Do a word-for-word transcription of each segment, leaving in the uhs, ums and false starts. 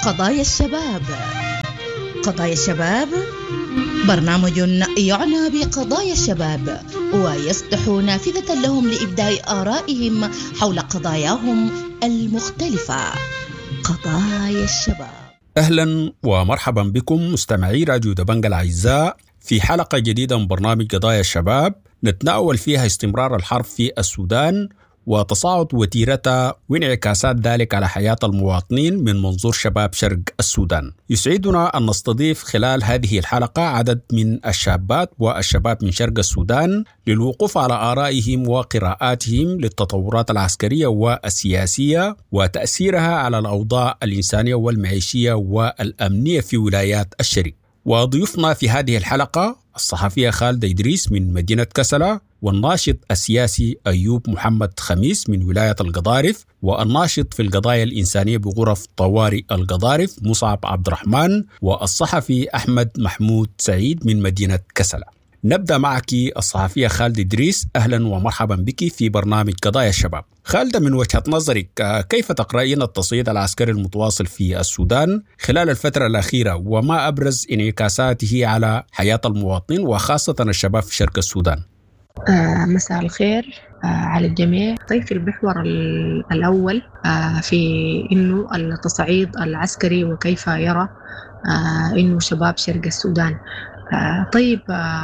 قضايا الشباب. قضايا الشباب برنامج يعنى بقضايا الشباب ويصبح نافذة لهم لإبداء آرائهم حول قضاياهم المختلفة. قضايا الشباب. أهلا ومرحبا بكم مستمعي راديو دبنج الأعزاء في حلقة جديدة من برنامج قضايا الشباب نتناول فيها استمرار الحرب في السودان وتصاعد وتيرتها وانعكاسات ذلك على حياة المواطنين من منظور شباب شرق السودان. يسعدنا أن نستضيف خلال هذه الحلقة عدد من الشابات والشباب من شرق السودان للوقوف على آرائهم وقراءاتهم للتطورات العسكرية والسياسية وتأثيرها على الأوضاع الإنسانية والمعيشية والأمنية في ولايات الشرق. وضيوفنا في هذه الحلقة الصحفية خالدة إدريس من مدينة كسلا، والناشط السياسي أيوب محمد خميس من ولاية القضارف، والناشط في القضايا الإنسانية بغرف طوارئ القضارف مصعب عبد الرحمن، والصحفي أحمد محمود سعيد من مدينة كسلا. نبدأ معك الصحفية خالدة إدريس، أهلا ومرحبا بك في برنامج قضايا الشباب. خالدة، من وجهة نظرك كيف تقرأين التصعيد العسكري المتواصل في السودان خلال الفترة الأخيرة وما أبرز انعكاساته على حياة المواطنين وخاصة الشباب في شرق السودان؟ آه مساء الخير آه على الجميع. طيب، في المحور الأول آه في إنه التصعيد العسكري وكيف يرى آه إنه شباب شرق السودان. آه طيب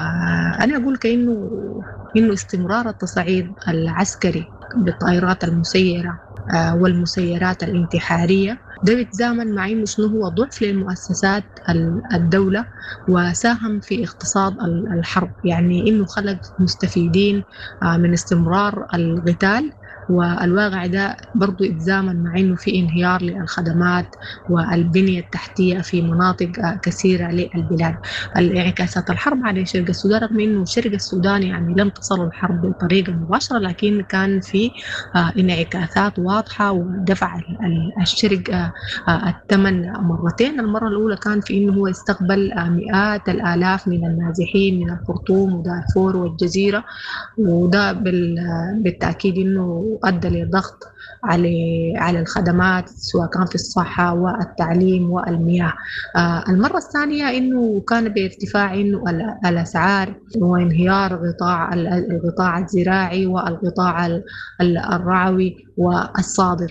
آه أنا أقول كأنه إنه استمرار التصعيد العسكري بالطائرات المسيرة آه والمسيرات الانتحارية ده بيتزامن مع إنه شنو هو ضعف للمؤسسات الدولة وساهم في اقتصاد الحرب، يعني إنه خلق مستفيدين آه من استمرار القتال، والواقع ده برضو يتزامن مع إنه في انهيار للخدمات والبنية التحتية في مناطق كثيرة للبلاد. الانعكاسات الحرب على شرق السودان، رغم إنه شرق السودان يعني لم تصل الحرب بطريقة مباشرة، لكن كان في انعكاسات واضحة ودفع الشرق الثمن مرتين. المرة الأولى كان في إنه هو استقبل مئات الآلاف من النازحين من الخرطوم ودارفور والجزيرة، وده بالتأكيد إنه أدى لضغط على على الخدمات سواء كان في الصحة والتعليم والمياه. آه المرة الثانية إنه كان بارتفاع إنه الأسعار وانهيار قطاع القطاع الزراعي والقطاع الرعوي والصادر.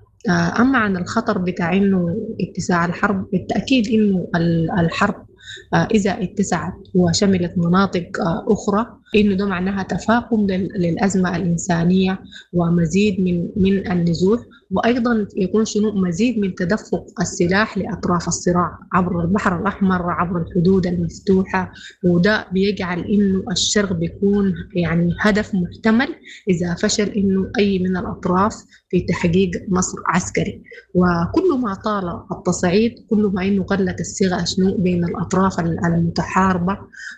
آه أما عن الخطر بتاع إنه اتساع الحرب، بالتأكيد إنه الحرب آه إذا اتسعت وشملت مناطق آه أخرى، إنه ده معناها تفاقم للأزمة الإنسانية ومزيد من من النزوح، وأيضا يكون شنو مزيد من تدفق السلاح لأطراف الصراع عبر البحر الأحمر عبر الحدود المفتوحة، وده بيجعل إنه الشرق بيكون يعني هدف محتمل إذا فشل إنه أي من الأطراف في تحقيق نصر عسكري. وكل ما طال التصعيد كل ما إنه قلت الصيغة شنو بين الأطراف المتحاربة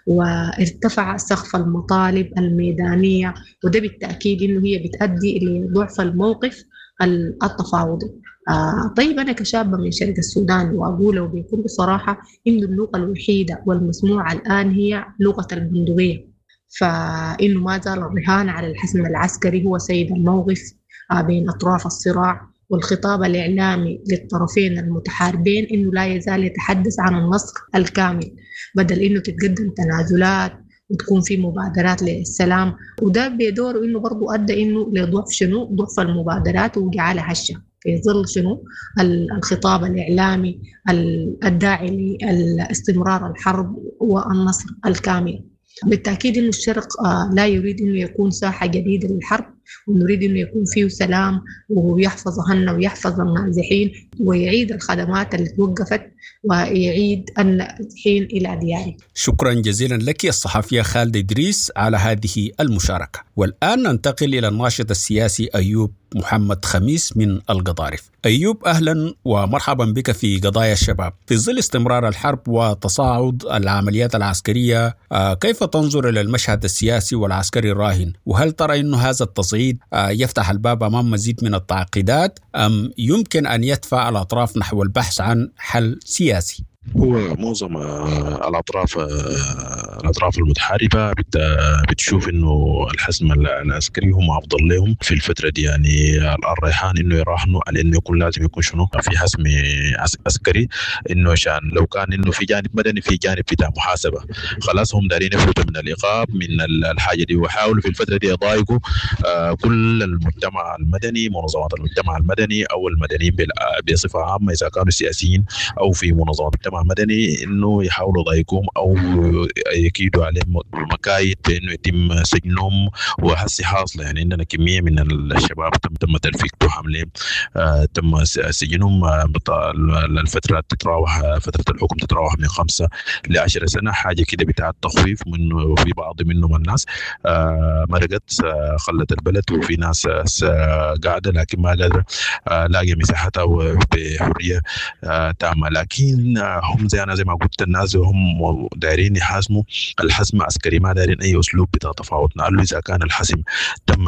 وارتفع سقف المطالب الميدانية، وده بالتأكيد إنه هي بتؤدي لضعف الموقف التفاوضي. آه طيب، أنا كشابة من شرق السودان وأقوله بكل صراحة إنه اللغة الوحيدة والمسموعة الآن هي لغة البندقية، فإنه ما زال الرهان على الحسم العسكري هو سيد الموقف آه بين أطراف الصراع، والخطاب الإعلامي للطرفين المتحاربين إنه لا يزال يتحدث عن النصر الكامل بدل إنه تتقدم تنازلات وتكون في مبادرات للسلام. وده بيدور إنه برضو أدى إنه لضعف شنو ضعف المبادرات وجعلها هشة في ظل شنو الخطاب الإعلامي الداعي لاستمرار الحرب والنصر الكامل. بالتأكيد إنه الشرق لا يريد إنه يكون ساحة جديدة للحرب، ونريد إنه يكون فيه سلام ويحفظ أهلنا ويحفظ النازحين ويعيد الخدمات اللي توقفت ويعيد النازحين إلى ديارهم. شكرا جزيلا لك الصحفية خالدة إدريس على هذه المشاركة. والآن ننتقل إلى الناشط السياسي أيوب محمد خميس من القضارف. أيوب، أهلا ومرحبا بك في قضايا الشباب. في ظل استمرار الحرب وتصاعد العمليات العسكرية، كيف تنظر إلى المشهد السياسي والعسكري الراهن؟ وهل ترى أن هذا التصعيد يفتح الباب أمام مزيد من التعقيدات أم يمكن أن يدفع الأطراف نحو البحث عن حل سياسي؟ هو معظم آه، الأطراف آه، الأطراف المتحاربة بت- بتشوف إنه الحزم ال- العسكري هم أفضل لهم في الفترة دي. يعني الريحان إنه يراهنوا على إنه يكون لازم يكون شنو في حزم عس- عسكري، إنه عشان لو كان إنه في جانب مدني في جانب بتاع محاسبة، خلاص هم دارين يفوتوا من الإيقاف من ال- الحاجة دي، ويحاولوا في الفترة دي يضايقوا آه، كل المجتمع المدني، منظمات المجتمع المدني أو المدنيين بال- بصفة عامة، إذا كانوا سياسيين أو في منظمات المجتمع المدني، إنه يحاولوا يضايقوهم أو يكيدوا عليهم مكايد بإنه يتم سجنهم. وهسي حاصلة، يعني عندنا كمية من الشباب تم تم ترفيقهم حملهم، آه تم س- سجنهم، آه بط- الفترة تتراوح آه، فترة الحكم تتراوح من خمسة لعشرة سنة، حاجة كده بتاع التخويف منه. في بعض منهم الناس آه مرقت، آه خلت البلد، وفي ناس آه قاعدة لكن ما قادرة آه لاقي مساحتها بحرية آه تامة. لكن آه هم زي أنا زي ما قلت، الناس هم دايرين يحاسموا الحسم عسكري، ما دايرين أي أسلوب بتاع تفاوض. نقول إذا كان الحسم تم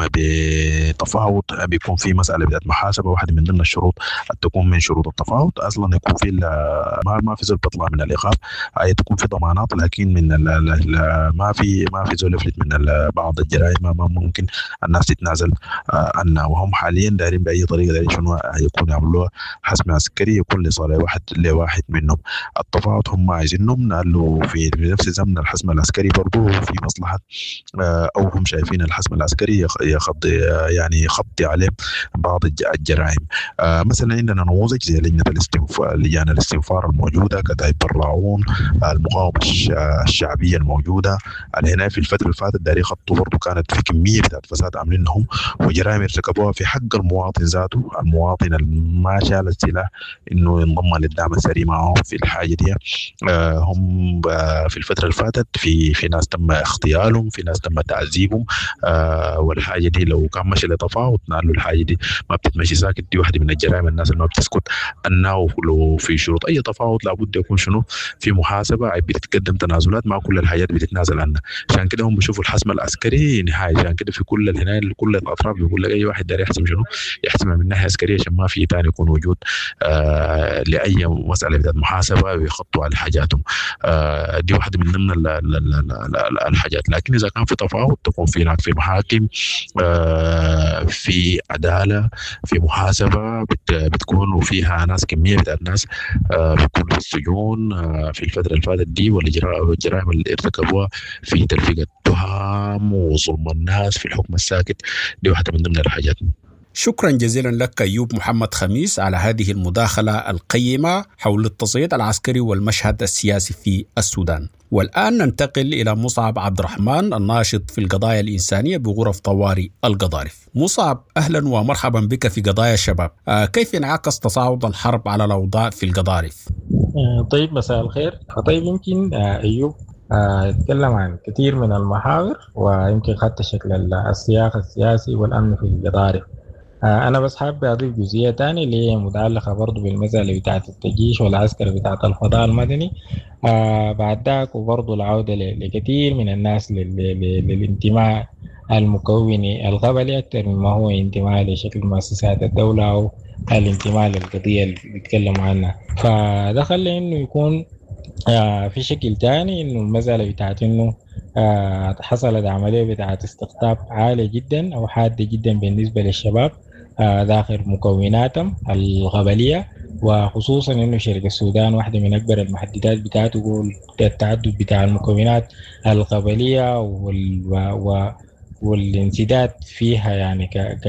بتفاوض بيكون في مسألة بتاعت محاسبة، واحدة من ضمن الشروط أن تكون من شروط التفاوض أصلا يكون في ما ما في زول بيطلع من الإيقاف، أي تكون في ضمانات، لكن من ال ال ما في ما في زول يفلت من بعض الجرائم، ما ممكن الناس تتنازل عنها. وهم حاليا دايرين بأي طريقة دايرين شنو يكون يعملوها حسم عسكري يكون لصالح واحد لواحد منهم. التفاوض هم عايزينهم نقلوا في نفس زمن الحسم العسكري برضو في مصلحة، أو هم شايفين الحسم العسكري يخض يعني يخطي عليه بعض الجرائم. مثلا عندنا نموذج زي لجنة الاستنفار، لجان الاستنفار الموجودة، كتائب الراعون، المقاومة الشعبية الموجودة هنا في الفترة اللي فاتت، داري خطوا برضو كانت في كمية بتاعت فساد عاملينهم وجرائم ارتكبوها في حق المواطن ذاته، المواطن ما شال السلاح انه ينضم للدعم السري معهم في الحاجة دي. آه هم آه في الفترة اللي فاتت في في ناس تم اغتيالهم، في ناس تم تعذيبهم، آه والحاجة دي لو كان ماشي لتفاوض نقول له الحاجة دي ما بتتمشي ساكت. دي واحدة من الجرائم الناس اللي ما بتسكت انه لو في شروط اي تفاوض لابد يكون شنو في محاسبة، بتتقدم تنازلات، ما كل الحاجات بتتنازل عنها. عشان كده هم بيشوفوا الحسم العسكري نهاية. عشان كده في كل الهنا كل الاطراف بيقول لك اي واحد داري يحسم شنو يحسمها من ناحية عسكرية، عشان ما في ثاني يكون وجود آه لاي مسألة بتاعت محاسبة ويخطوا على حاجاتهم. آه دي واحدة من ضمن الحاجات. لكن اذا كان في تفاوض تكون في هناك في محاكم، آه في عدالة، في محاسبة بتكون وفيها ناس كمية بتاعت ناس آه بيكون في السجون آه في الفترة اللي فاتت دي، والجرائم اللي ارتكبوها في تلفيق التهم وظلم الناس في الحكم الساكت، دي واحدة من ضمن الحاجات. شكرا جزيلا لك أيوب محمد خميس على هذه المداخلة القيمة حول التصعيد العسكري والمشهد السياسي في السودان. والآن ننتقل إلى مصعب عبد الرحمن الناشط في القضايا الإنسانية بغرف طوارئ القضارف. مصعب، أهلا ومرحبا بك في قضايا الشباب. آه كيف انعكس تصاعد الحرب على الأوضاع في القضارف؟ آه طيب، مساء الخير. طيب يمكن آه أيوب آه يتكلم عن كثير من المحاور، ويمكن حتى شكل السياق السياسي والأمن في القضارف. آه أنا بس حابب أضيف جزئية تانية اللي هي متعلقة برضو بالمسألة بتاعة التجيش والعسكر بتاعة الفضاء المدني. آه بعد ذاك وبرضو العودة لكثير من الناس للانتماء المكوني القبلي أكثر مما هو انتماء لشكل مؤسسات الدولة أو الانتماء للقضية اللي بيتكلموا عنها. فده خلى إنه يكون آه في شكل تاني إنه المسألة بتاعت إنه آه حصلت عملية بتاعت استقطاب عالية جدا أو حادة جدا بالنسبة للشباب آه داخل مكوناتهم القبلية، وخصوصا إنه شرق السودان واحدة من أكبر المحددات بتاعته هو التعدد بتاع المكونات القبلية وال و والانسداد فيها يعني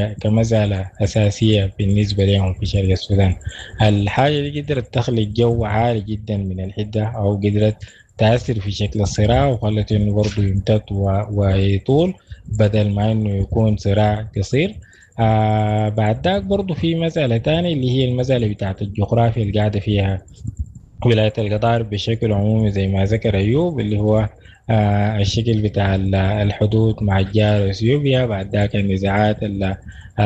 كمسألة أساسية بالنسبة لهم في شرق السودان. الحاجة دي قدرت تخلق جو عالي جدا من الحدة أو قدرت تأثر في شكل الصراع، وخلت إنه برضه يمتد ويطول بدل ما إنه يكون صراع قصير. آه بعد ذاك برضه في مسألة تانية اللي هي المسألة بتاعت الجغرافيا اللي قاعدة فيها ولاية القضارف بشكل عمومي زي ما ذكر أيوب، اللي هو آه الشكل بتاع الحدود مع الجار اثيوبيا، بعد ذاك النزاعات اللي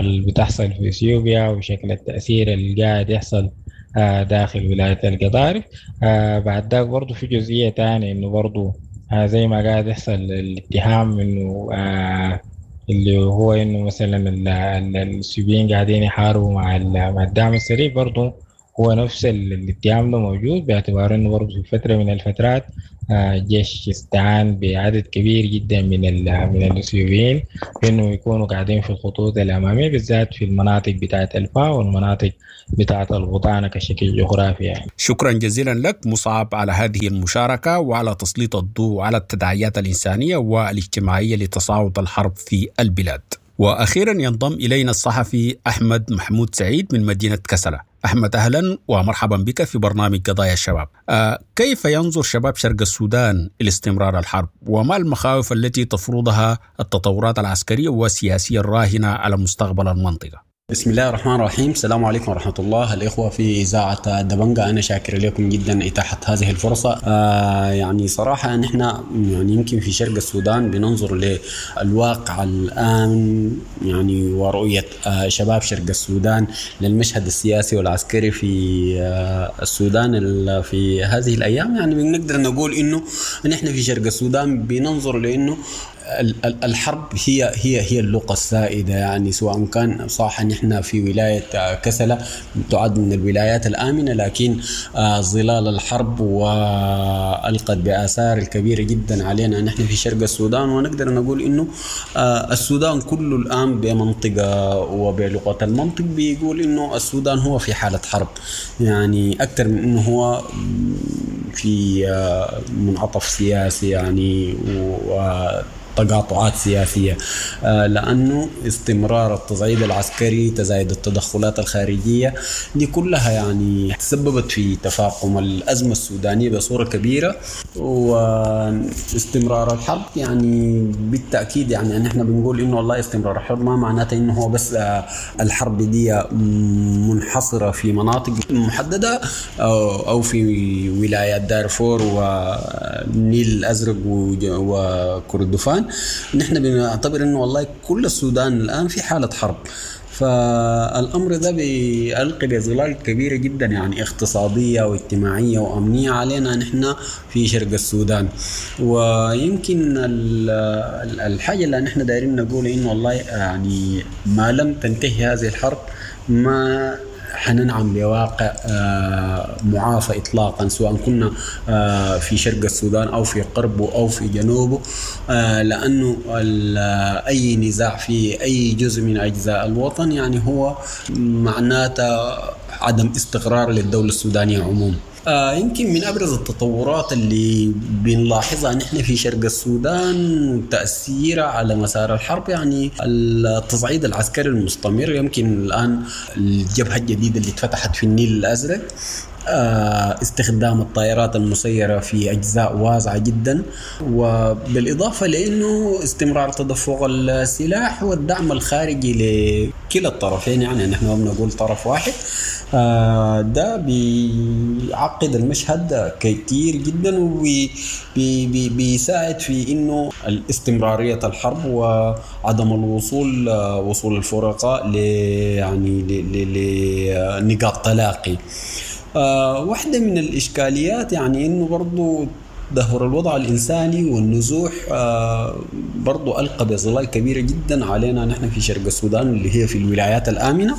بتحصل في اثيوبيا وشكل التأثير اللي قاعد يحصل آه داخل ولاية القضارف. آه بعد ذاك برضو في جزئية تانية انه برضو آه زي ما قاعد يحصل الاتهام انه آه اللي هو انه مثلا الاثيوبيين قاعدين يحاربوا مع مع الدعم السريع، برضو هو نفس الاتهام ده موجود، باعتبار انه برضه في فتره من الفترات الجيش استعان بعدد كبير جدا من من الاثيوبيين بانه يكونوا قاعدين في الخطوط الاماميه، بالذات في المناطق بتاعه الفا والمناطق بتاعه البطانه كشكل جغرافي يعني. شكرا جزيلا لك مصعب على هذه المشاركه وعلى تسليط الضوء على التداعيات الانسانيه والاجتماعيه لتصاعد الحرب في البلاد. واخيرا ينضم الينا الصحفي احمد محمود سعيد من مدينه كسلة. أحمد أهلا ومرحبا بك في برنامج قضايا الشباب. آه كيف ينظر شباب شرق السودان إلى استمرار الحرب، وما المخاوف التي تفرضها التطورات العسكرية والسياسية الراهنة على مستقبل المنطقة؟ بسم الله الرحمن الرحيم. السلام عليكم ورحمة الله. الإخوة في إذاعة دبنجة، أنا شاكر لكم جدا إتاحة هذه الفرصة. آه يعني صراحة نحن يعني يمكن في شرق السودان بننظر للواقع الآن يعني ورؤية آه شباب شرق السودان للمشهد السياسي والعسكري في آه السودان في هذه الأيام. يعني بنقدر نقول إنه نحن في شرق السودان بننظر لأنه الحرب هي هي هي اللغة السائدة، يعني سواء كان صح نحن في ولاية كسلة تعد من الولايات الآمنة، لكن ظلال الحرب وألقت بآثار الكبيرة جدا علينا نحن في شرق السودان. ونقدر نقول إنه السودان كله الآن بمنطقة وبلغة المنطق بيقول إنه السودان هو في حالة حرب، يعني أكثر من إنه هو في منعطف سياسي يعني و تقاطعات سياسية، لأنه استمرار التصعيد العسكري تزايد التدخلات الخارجية دي كلها يعني تسببت في تفاقم الأزمة السودانية بصورة كبيرة. واستمرار الحرب يعني بالتأكيد يعني نحن بنقول إنه والله استمرار الحرب ما معناته إنه هو بس الحرب دي منحصرة في مناطق محددة أو في ولايات دارفور والنيل الأزرق وكردفان. نحن بنعتبر انه والله كل السودان الان في حالة حرب، فالامر ده بيلقي بظلال كبيرة جدا يعني اقتصادية واجتماعية وامنية علينا نحن في شرق السودان. ويمكن الحاجة اللي نحن دايرين نقول انه والله يعني ما لم تنتهي هذه الحرب ما حننعم بواقع معافى إطلاقا، سواء كنا في شرق السودان أو في قربه أو في جنوبه، لأنه أي نزاع في أي جزء من أجزاء الوطن يعني هو معناته عدم استقرار للدولة السودانية عموما. آه يمكن من أبرز التطورات اللي بنلاحظها نحن في شرق السودان تأثيرها على مسار الحرب يعني التصعيد العسكري المستمر. يمكن الآن الجبهة الجديدة اللي اتفتحت في النيل الأزرق، استخدام الطائرات المسيرة في أجزاء واسعة جدا، وبالإضافة لأنه استمرار تدفق السلاح والدعم الخارجي لكلا الطرفين، يعني نحن ما بنقول طرف واحد. ده بيعقد المشهد كتير جدا وبيساعد في إنه الاستمرارية الحرب وعدم الوصول وصول الفرقاء ل يعني لنقاط تلاقي. آه واحدة من الإشكاليات يعني إنه برضو تدهور الوضع الإنساني والنزوح آه برضو ألقى بظلال كبيرة جدا علينا نحن في شرق السودان اللي هي في الولايات الآمنة.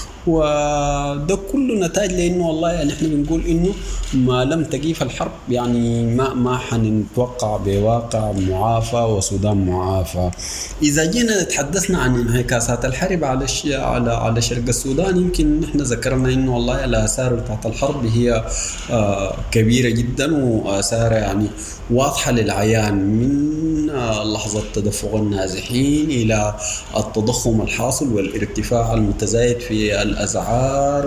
وده كله نتاج لأنه والله يعني نحن بنقول إنه ما لم تقيف الحرب يعني ما ما حنتوقع بواقع معافى وسودان معافى. إذا جينا تحدثنا عن انعكاسات الحرب على على على شرق السودان، يمكن نحن ذكرنا إنه والله الآثار بتاعت الحرب هي آه كبيرة جدا وآثار يعني واضحة للعيان، من لحظة تدفق النازحين إلى التضخم الحاصل والارتفاع المتزايد في الأسعار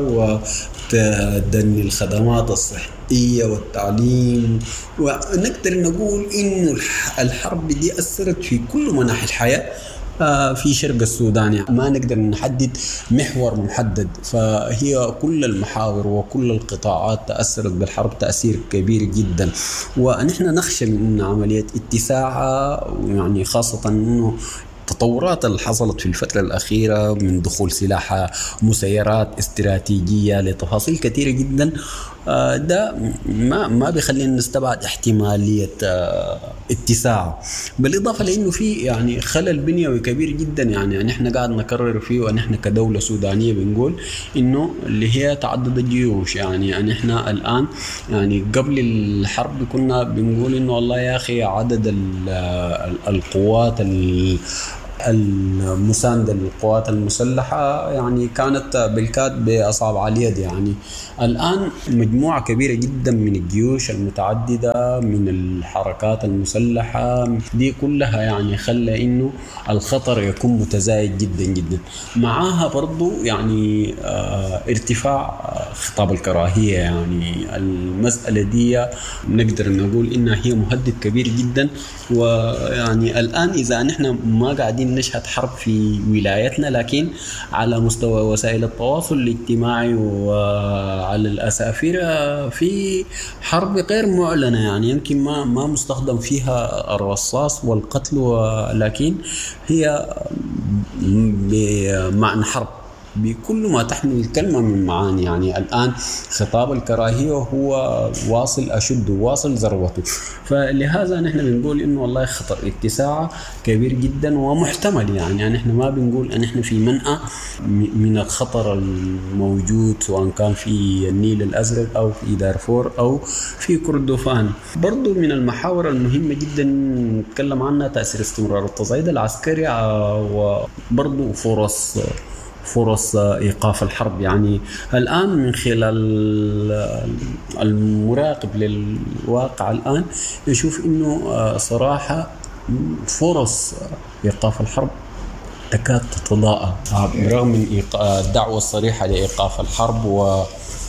وتدني الخدمات الصحية والتعليم. ونقدر نقول إنه الحرب دي أثرت في كل مناحي الحياة في شرق السودان، يعني ما نقدر نحدد محور محدد، فهي كل المحاور وكل القطاعات تأثرت بالحرب تأثير كبير جدا. ونحن نخشى من عملية اتساعها، يعني خاصة إنه التطورات اللي حصلت في الفترة الأخيرة من دخول سلاح مسيرات استراتيجية لتفاصيل كثيرة جدا، ده ما ما بيخلينا نستبعد احتمالية اتساعه، بالإضافة لأنه في يعني خلل بنيوي كبير جدا. يعني يعني احنا قاعد نكرر فيه، وان احنا كدولة سودانية بنقول انه اللي هي تعدد الجيوش. يعني يعني احنا الآن يعني قبل الحرب كنا بنقول انه والله يا اخي عدد القوات المساندة للقوات المسلحة يعني كانت بالكاد بأصابع اليد. يعني الآن مجموعة كبيرة جدا من الجيوش المتعددة من الحركات المسلحة دي كلها يعني خلى إنه الخطر يكون متزايد جدا جدا. معاها برضو يعني اه ارتفاع خطاب الكراهية. يعني المسألة دي نقدر نقول إنها هي مهدد كبير جدا. ويعني الآن إذا نحن ما قاعدين نشهد حرب في ولايتنا، لكن على مستوى وسائل التواصل الاجتماعي وعلى الأسافير في حرب غير معلنة. يعني يمكن ما ما مستخدم فيها الرصاص والقتل، ولكن هي بمعنى حرب بكل ما تحمل الكلمة من معاني. يعني الآن خطاب الكراهية هو واصل أشد واصل ذروته. فلهذا نحن بنقول إنه والله خطر اتساعه كبير جدا ومحتمل. يعني يعني إحنا ما بنقول أن إحنا في منأى من الخطر الموجود، سواء كان في النيل الأزرق أو في دارفور أو في كردفان. برضو من المحاور المهمة جدا نتكلم عنها تأثير استمرار التصعيد العسكري وبرضو فرص فرص إيقاف الحرب. يعني الآن من خلال المراقب للواقع الآن يشوف إنه صراحة فرص إيقاف الحرب تكاد تتضاءل برغم من الدعوة الصريحة لإيقاف الحرب و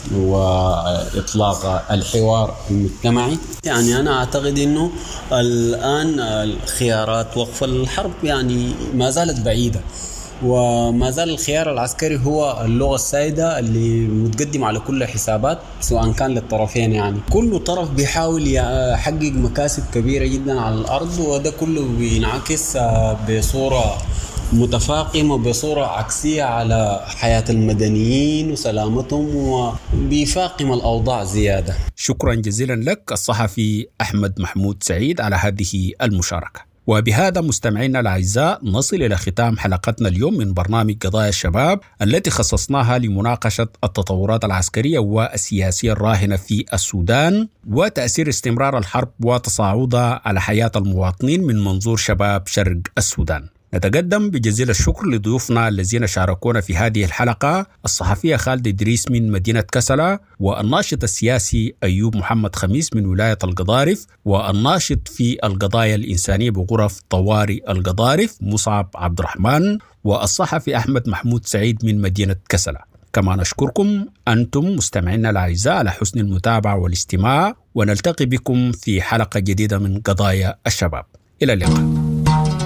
وإطلاق الحوار المجتمعي. يعني أنا أعتقد أنه الآن الخيارات وقف الحرب يعني ما زالت بعيدة، وما زال الخيار العسكري هو اللغة السائدة اللي متقدم على كل حسابات سواء كان للطرفين. يعني كل طرف بيحاول يحقق مكاسب كبيرة جدا على الأرض، وده كله بينعكس بصورة متفاقمة بصورة عكسية على حياة المدنيين وسلامتهم، وبيفاقم الأوضاع زيادة. شكرا جزيلا لك الصحفي أحمد محمود سعيد على هذه المشاركة. وبهذا مستمعينا الأعزاء نصل إلى ختام حلقتنا اليوم من برنامج قضايا الشباب التي خصصناها لمناقشة التطورات العسكرية والسياسية الراهنة في السودان وتأثير استمرار الحرب وتصاعدها على حياة المواطنين من منظور شباب شرق السودان. نتقدم بجزيل الشكر لضيوفنا الذين شاركونا في هذه الحلقة: الصحفية خالد إدريس من مدينة كسلا، والناشط السياسي أيوب محمد خميس من ولاية القضارف، والناشط في القضايا الإنسانية بغرف طوارئ القضارف مصعب عبد الرحمن، والصحفي أحمد محمود سعيد من مدينة كسلا. كما نشكركم أنتم مستمعينا الأعزاء على حسن المتابعة والاستماع، ونلتقي بكم في حلقة جديدة من قضايا الشباب. إلى اللقاء.